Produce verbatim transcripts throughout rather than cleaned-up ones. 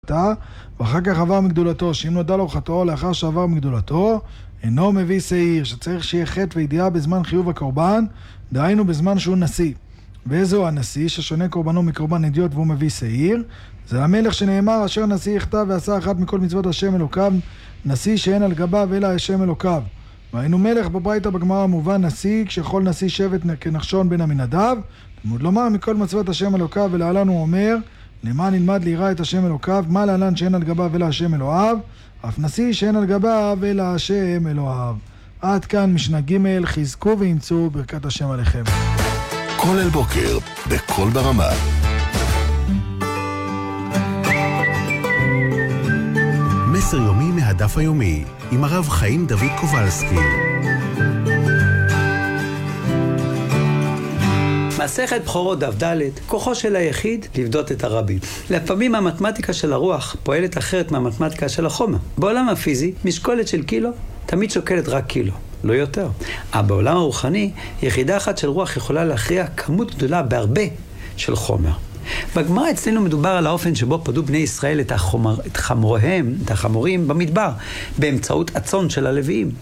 חטא, ואחר כך עבר מגדולתו, שאם נודע לו חטאו לאחר שעבר מגדולתו, אינו מביא שעיר, שצריך שיהיה חטא וידיעה בזמן חיוב הקורבן, דהיינו בזמן שהוא נשיא. ואיזו הנשיא ששונה קורבנו מקורבן אדיוט והוא מביא שעיר? זה המלך שנאמר, אשר נשיא יכתב ועשה אחת מכל מצוות השם אלוקיו, נשיא שאין על גביו אלא השם אלוקיו. והיינו מלך בברייתא בגמרא מובן נשיא, כשכל נשיא שבט כנחשון בן עמינדב, תלמוד לומר מכל מצוות השם אלוקיו, ולהלן הוא אומר, למה נלמד ליראה את השם אלוקיו, מה להלן שאין על גביו אלא השם אלוהיו, אף נשיא שאין על גביו אלא השם אלוהיו. עד כאן משנה ג', חזקו ואמצו ברכת השם עליכם. כל אל בוקר, בכל ברמה. מסר יומי מהדף היומי, עם הרב חיים דוד קובלסקי. מסכת בכורות דף ד', כוחו של היחיד לבדות את הרבים. לפעמים המתמטיקה של הרוח פועלת אחרת מהמתמטיקה של החומר. בעולם הפיזי, משקולת של קילו תמיד שוקלת רק קילו, לא יותר. אבל בעולם הרוחני, יחידה אחת של רוח יכולה להכריע כמות גדולה בהרבה של חומר. בגמרא אצלנו מדובר על האופן שבו פדו בני ישראל את, החומר, את חמוריהם, את החמורים במדבר, באמצעות הצאן של הלוויים.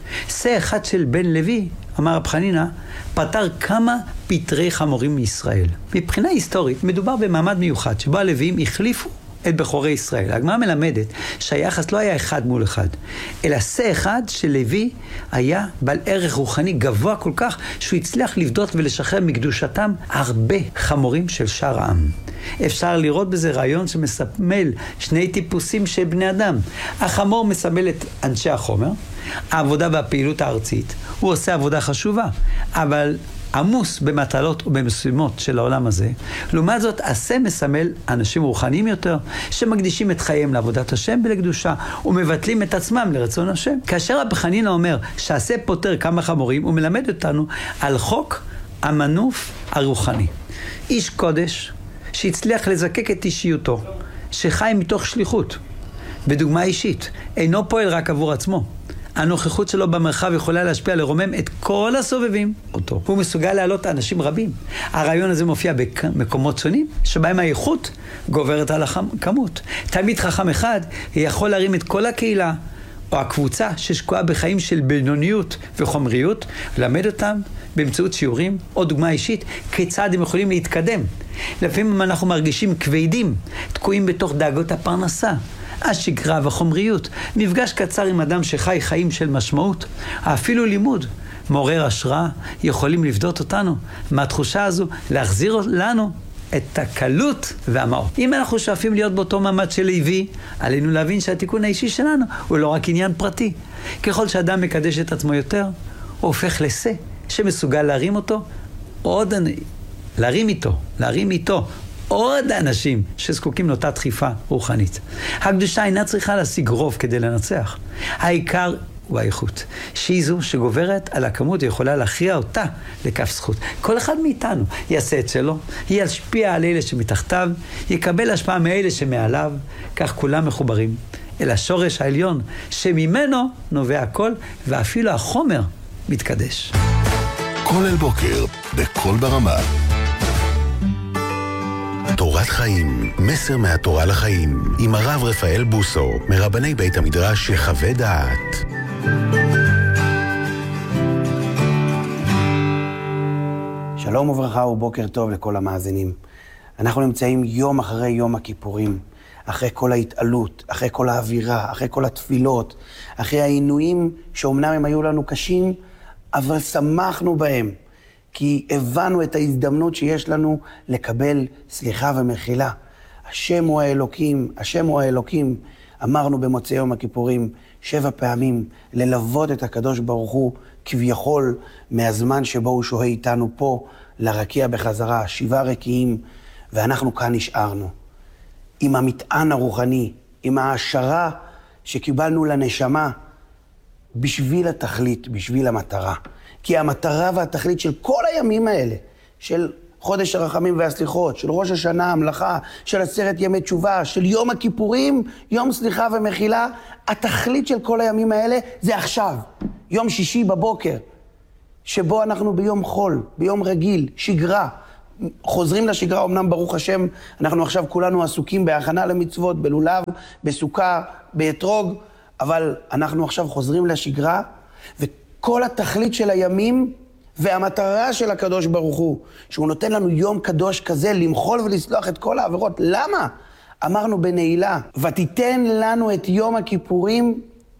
שא אחד של בן לוי, אמר רב חנינא, פטר כמה פטרי חמורים מישראל. מבחינה היסטורית מדובר במעמד מיוחד שבו הלוויים החליפו את בכורי ישראל. הגמרא מלמדת שהיחס לא היה אחד מול אחד, אלא שא אחד של לוי היה בעל ערך רוחני גבוה כל כך שהוא הצליח לבדות ולשחרר מקדושתם הרבה חמורים של שאר העם. אפשר לראות בזה רעיון שמסמל שני טיפוסים של בני אדם. החמור מסמל את אנשי החומר, העבודה והפעילות הארצית. הוא עושה עבודה חשובה, אבל עמוס במטלות ובמשימות של העולם הזה. לעומת זאת, השא מסמל אנשים רוחניים יותר, שמקדישים את חייהם לעבודת השם ולקדושה, ומבטלים את עצמם לרצון השם. כאשר רב חנינא אומר שהשא פותר כמה חמורים, הוא מלמד אותנו על חוק המנוף הרוחני. איש קודש שהצליח לזקק את אישיותו, שחי מתוך שליחות, בדוגמה אישית, אינו פועל רק עבור עצמו. הנוכחות שלו במרחב יכולה להשפיע לרומם את כל הסובבים אותו. הוא מסוגל להעלות אנשים רבים. הרעיון הזה מופיע במקומות שונים, שבהם האיכות גוברת על הכמות. תלמיד חכם אחד יכול להרים את כל הקהילה, או הקבוצה ששקועה בחיים של בינוניות וחומריות, ולמד אותם באמצעות שיעורים או דוגמה אישית, כיצד הם יכולים להתקדם. לפעמים אנחנו מרגישים כבדים, תקועים בתוך דאגות הפרנסה, השגרה והחומריות. מפגש קצר עם אדם שחי חיים של משמעות, אפילו לימוד מעורר השראה, יכולים לבדות אותנו מהתחושה הזו, להחזיר לנו את הקלות והמאור. אם אנחנו שואפים להיות באותו מעמד של לוי, עלינו להבין שהתיקון האישי שלנו הוא לא רק עניין פרטי. ככל שאדם מקדש את עצמו יותר, הוא הופך לשא שמסוגל להרים אותו, עוד להרים איתו, להרים איתו עוד אנשים שזקוקים לאותה דחיפה רוחנית. הקדושה אינה צריכה להשיג רוב כדי לנצח. העיקר הוא האיכות, שהיא זו שגוברת על הכמות ויכולה להכריע אותה לכף זכות. כל אחד מאיתנו יעשה את שלו, ישפיע על אלה שמתחתיו, יקבל השפעה מאלה שמעליו, כך כולם מחוברים אל השורש העליון שממנו נובע הכל, ואפילו החומר מתקדש. כל אל בוקר, בכל ברמה. תורת חיים, מסר מהתורה לחיים, עם הרב רפאל בוסו, מרבני בית המדרש יחווה דעת. שלום וברכה ובוקר טוב לכל המאזינים. אנחנו נמצאים יום אחרי יום הכיפורים, אחרי כל ההתעלות, אחרי כל האווירה, אחרי כל התפילות, אחרי העינויים שאומנם הם היו לנו קשים, אבל שמחנו בהם. כי הבנו את ההזדמנות שיש לנו לקבל סליחה ומחילה. השם הוא האלוקים, השם הוא האלוקים, אמרנו במוצאי יום הכיפורים שבע פעמים, ללוות את הקדוש ברוך הוא כביכול מהזמן שבו הוא שוהה איתנו פה, לרקיע בחזרה, שבעה רקיעים, ואנחנו כאן נשארנו. עם המטען הרוחני, עם ההשערה שקיבלנו לנשמה, בשביל התכלית, בשביל המטרה. כי המטרה והתכלית של כל הימים האלה, של חודש הרחמים והסליחות, של ראש השנה, המלאכה, של עשרת ימי תשובה, של יום הכיפורים, יום סליחה ומחילה, התכלית של כל הימים האלה זה עכשיו, יום שישי בבוקר, שבו אנחנו ביום חול, ביום רגיל, שגרה, חוזרים לשגרה, אמנם ברוך השם, אנחנו עכשיו כולנו עסוקים בהכנה למצוות, בלולב, בסוכה, באתרוג, אבל אנחנו עכשיו חוזרים לשגרה, וכל התכלית של הימים והמטרה של הקדוש ברוך הוא, שהוא נותן לנו יום קדוש כזה, למחול ולסלוח את כל העבירות. למה? אמרנו בנעילה, ותיתן לנו את יום הכיפורים,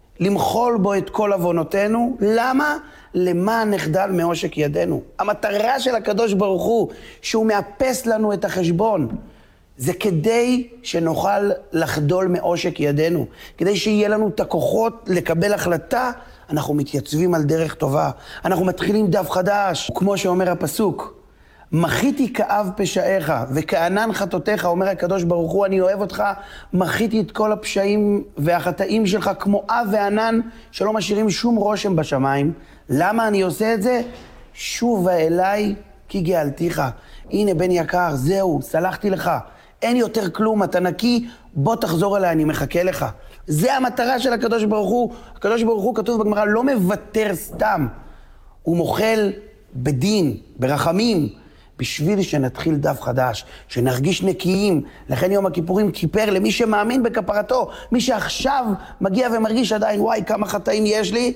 למחול בו את כל עוונותינו. למה? למען נחדל מעושק ידינו. המטרה של הקדוש ברוך הוא, שהוא מאפס לנו את החשבון, זה כדי שנוכל לחדול מעושק ידינו, כדי שיהיה לנו את הכוחות לקבל החלטה. אנחנו מתייצבים על דרך טובה, אנחנו מתחילים דף חדש, כמו שאומר הפסוק, מחיתי כאב פשעיך וכענן חטאותיך, אומר הקדוש ברוך הוא, אני אוהב אותך, מחיתי את כל הפשעים והחטאים שלך כמו אב וענן שלא משאירים שום רושם בשמיים. למה אני עושה את זה? שובה אליי כי גאלתיך. הנה בן יקר, זהו, סלחתי לך, אין יותר כלום, אתה נקי, בוא תחזור אליי, אני מחכה לך. זה המטרה של הקדוש ברוך הוא. הקדוש ברוך הוא, כתוב בגמרא, לא מוותר סתם, הוא מוחל בדין, ברחמים, בשביל שנתחיל דף חדש, שנרגיש נקיים. לכן יום הכיפורים כיפר למי שמאמין בכפרתו. מי שעכשיו מגיע ומרגיש עדיין, וואי, כמה חטאים יש לי,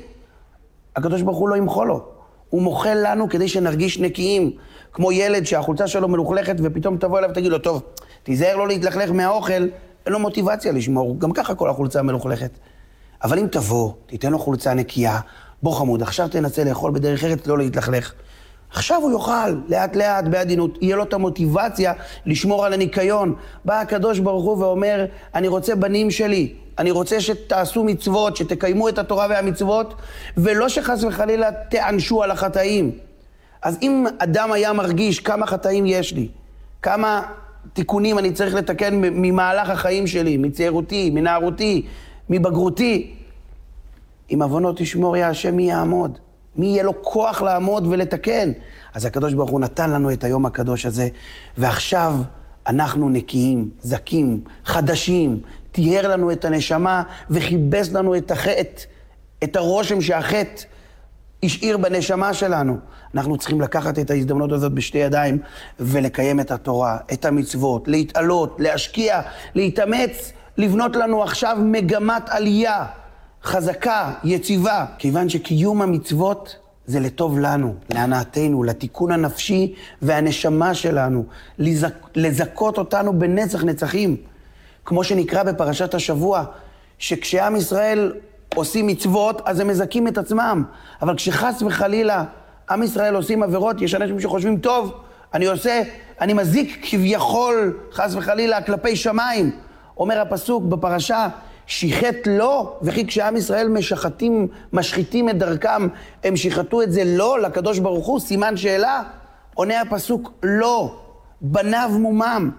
הקדוש ברוך הוא לא ימחול לו. הוא מוחל לנו כדי שנרגיש נקיים. כמו ילד שהחולצה שלו מלוכלכת ופתאום תבוא אליו ותגיד לו, טוב, תיזהר לא להתלכלך מהאוכל, אין לו מוטיבציה לשמור, גם ככה כל החולצה מלוכלכת. אבל אם תבוא, תיתן לו חולצה נקייה, בוא חמוד, עכשיו תנסה לאכול בדרך אחרת, לא להתלכלך. עכשיו הוא יאכל, לאט לאט, בעדינות, יהיה לו את המוטיבציה לשמור על הניקיון. בא הקדוש ברוך הוא ואומר, אני רוצה בנים שלי, אני רוצה שתעשו מצוות, שתקיימו את התורה והמצוות, ולא שחס וחלילה תענשו על החטאים. אז אם אדם היה מרגיש כמה חטאים יש לי, כמה תיקונים אני צריך לתקן ממהלך החיים שלי, מצעירותי, מנערותי, מבגרותי, אם עוונות תשמור יא השם, מי יעמוד? מי יהיה לו כוח לעמוד ולתקן? אז הקדוש ברוך הוא נתן לנו את היום הקדוש הזה, ועכשיו אנחנו נקיים, זקים, חדשים, תיאר לנו את הנשמה וחיבס לנו את החטא, את הרושם שהחטא השאיר בנשמה שלנו. אנחנו צריכים לקחת את ההזדמנות הזאת בשתי ידיים ולקיים את התורה, את המצוות, להתעלות, להשקיע, להתאמץ, לבנות לנו עכשיו מגמת עלייה חזקה, יציבה, כיוון שקיום המצוות זה לטוב לנו, להנאתנו, לתיקון הנפשי והנשמה שלנו, לזק, לזכות אותנו בנצח נצחים, כמו שנקרא בפרשת השבוע, שכשעם ישראל עושים מצוות, אז הם מזכים את עצמם, אבל כשחס וחלילה עם ישראל עושים עבירות, יש אנשים שחושבים, טוב, אני עושה, אני מזיק כביכול, חס וחלילה, כלפי שמיים. אומר הפסוק בפרשה, שיחת לא, וכי כשעם ישראל משחטים, משחיתים את דרכם, הם שיחתו את זה לא לקדוש ברוך הוא, סימן שאלה, עונה הפסוק, לא, בניו מומם.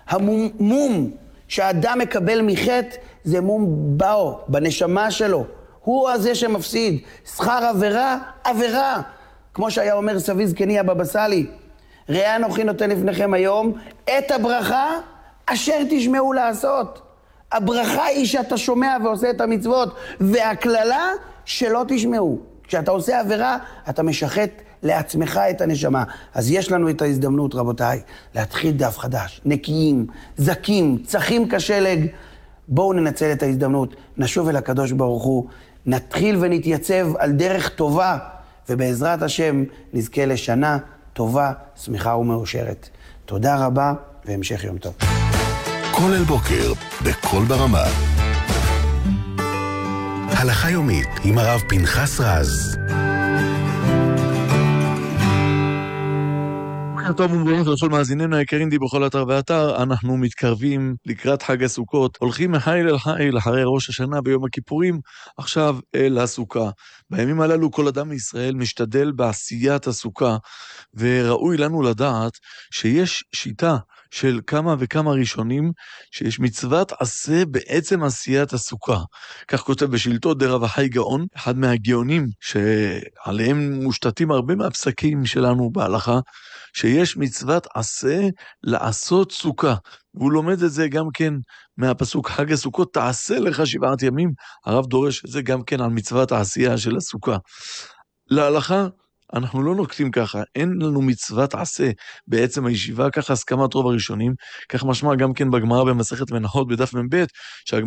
המום שהאדם מקבל מחטא, זה מום באו, בנשמה שלו. הוא הזה שמפסיד. שכר עבירה, עבירה. כמו שהיה אומר סבי זקני הבבא סאלי, ראה אנוכי נותן לפניכם היום את הברכה אשר תשמעו לעשות. הברכה היא שאתה שומע ועושה את המצוות, והכללה שלא תשמעו. כשאתה עושה עבירה, אתה משחט לעצמך את הנשמה. אז יש לנו את ההזדמנות, רבותיי, להתחיל דף חדש, נקיים, זקים, צחים כשלג. בואו ננצל את ההזדמנות, נשוב אל הקדוש ברוך הוא, נתחיל ונתייצב על דרך טובה, ובעזרת השם נזכה לשנה טובה, שמחה ומאושרת. תודה רבה והמשך יום טוב. כל אל בוקר, בכל ברמה. הלכה יומית עם הרב פנחס רז. בוקר טוב ומבורך לכל מאזיננו היקרים די בכל אתר ואתר. אנחנו מתקרבים לקראת חג הסוכות, הולכים מחיל אל חיל אחרי ראש השנה ביום הכיפורים, עכשיו אל הסוכה. בימים הללו כל אדם מישראל משתדל בעשיית הסוכה, וראוי לנו לדעת שיש שיטה של כמה וכמה ראשונים, שיש מצוות עשה בעצם עשיית הסוכה. כך כותב בשלטו דרב החי גאון, אחד מהגאונים שעליהם מושתתים הרבה מהפסקים שלנו בהלכה, שיש מצוות עשה לעשות סוכה. והוא לומד את זה גם כן מהפסוק חג הסוכות, תעשה לך שבעת ימים. הרב דורש את זה גם כן על מצוות העשייה של הסוכה. להלכה, אנחנו לא נוקטים ככה, אין לנו מצוות עשה בעצם הישיבה, ככה הסכמת רוב הראשונים, כך משמע גם כן בגמרא במסכת מנחות בדף מ"ב,